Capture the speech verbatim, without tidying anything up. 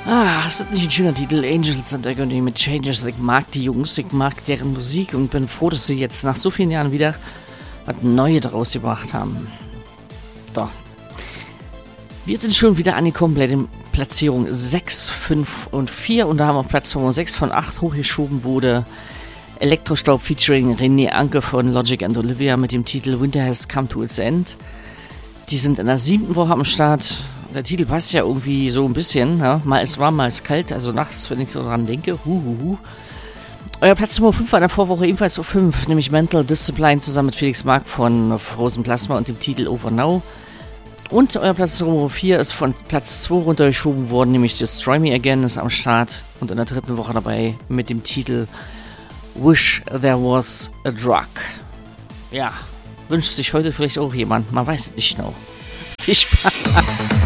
Ah, ist das nicht ein schöner Titel? Angels and Agony mit Changes. Ich mag die Jungs, ich mag deren Musik und bin froh, dass sie jetzt nach so vielen Jahren wieder was Neues draus gebracht haben. Doch. Wir sind schon wieder angekommen bei den Platzierungen sechs, fünf und vier und da haben wir Platz sechs von acht hochgeschoben wurde Elektrostaub featuring René Anke von Logic and Olivia mit dem Titel Winter Has Come to Its End. Die sind in der siebten Woche am Start. Der Titel passt ja irgendwie so ein bisschen. Ja? Mal ist warm, mal ist kalt. Also nachts, wenn ich so dran denke. Huhuhu. Euer Platz Nummer fünf war in der Vorwoche ebenfalls auf fünf, nämlich Mental Discipline zusammen mit Felix Mark von Frozen Plasma und dem Titel Over Now. Und euer Platz Nummer vier ist von Platz zwei runtergeschoben worden, nämlich Destroy Me Again ist am Start und in der dritten Woche dabei mit dem Titel Wish There Was a Drug. Ja, wünscht sich heute vielleicht auch jemand, man weiß es nicht genau. Viel Spaß!